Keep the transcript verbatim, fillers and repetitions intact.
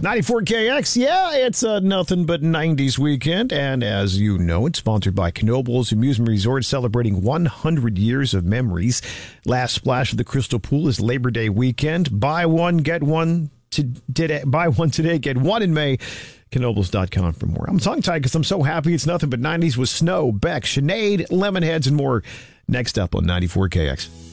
ninety-four K X, yeah, it's a nothing but nineties weekend. And as you know, it's sponsored by Knoebels Amusement Resort, celebrating one hundred years of memories. Last splash of the Crystal Pool is Labor Day weekend. Buy one, get one today. Buy one today, get one in May. Knoebels dot com for more. I'm tongue-tied because I'm so happy it's nothing but nineties with Snow, Beck, Sinead, Lemonheads, and more. Next up on ninety-four K X.